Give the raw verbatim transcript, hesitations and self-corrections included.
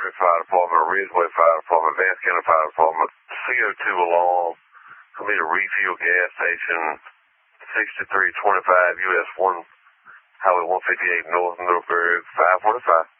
Area Fire Department, Ridgeway Fire Department, Vance County Fire Department, C O two alarm. I need a refuel gas station, sixty-three twenty-five U S one, Highway one fifty-eight North Middleburg, five forty-five.